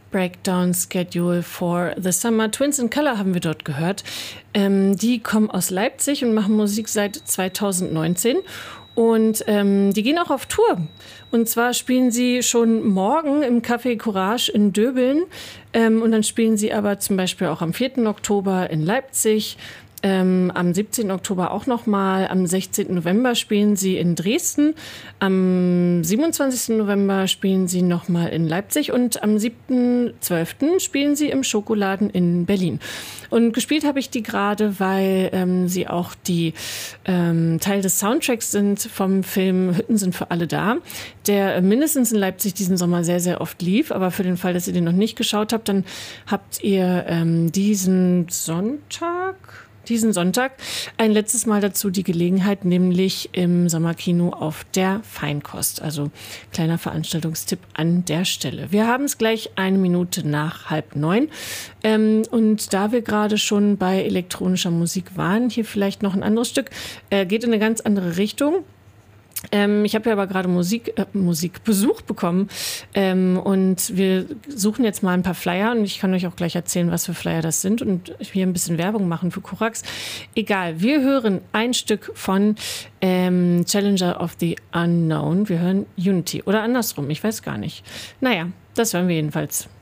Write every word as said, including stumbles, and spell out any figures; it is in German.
Breakdown Schedule for the Summer. Twins in Color haben wir dort gehört. Ähm, die kommen aus Leipzig und machen Musik seit zweitausendneunzehn. Und ähm, die gehen auch auf Tour. Und zwar spielen sie schon morgen im Café Courage in Döbeln. Ähm, und dann spielen sie aber zum Beispiel auch am vierten Oktober in Leipzig. Ähm, am siebzehnten Oktober auch nochmal. Am sechzehnten November spielen sie in Dresden. Am siebenundzwanzigsten November spielen sie nochmal in Leipzig. Und am siebten zwölften spielen sie im Schokoladen in Berlin. Und gespielt habe ich die gerade, weil ähm, sie auch die ähm, Teil des Soundtracks sind vom Film Hütten sind für alle da, der mindestens in Leipzig diesen Sommer sehr, sehr oft lief. Aber für den Fall, dass ihr den noch nicht geschaut habt, dann habt ihr ähm, diesen Sonntag... diesen Sonntag ein letztes Mal dazu die Gelegenheit, nämlich im Sommerkino auf der Feinkost. Also kleiner Veranstaltungstipp an der Stelle. Wir haben es gleich eine Minute nach halb neun. Ähm, und da wir gerade schon bei elektronischer Musik waren, hier vielleicht noch ein anderes Stück, äh, geht in eine ganz andere Richtung. Ähm, ich habe ja aber gerade Musik, äh, Musikbesuch bekommen ähm, und wir suchen jetzt mal ein paar Flyer und ich kann euch auch gleich erzählen, was für Flyer das sind und hier ein bisschen Werbung machen für Korax. Egal, wir hören ein Stück von ähm, Challenger of the Unknown. Wir hören Unity oder andersrum, ich weiß gar nicht. Naja, das hören wir jedenfalls.